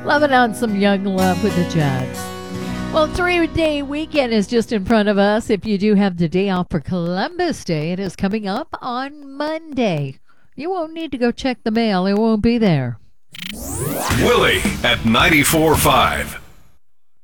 Loving on some Young Love with the Judds. Well, 3-day weekend is just in front of us. If you do have the day off for Columbus Day, it is coming up on Monday. You won't need to go check the mail. It won't be there. Willie at 94.5.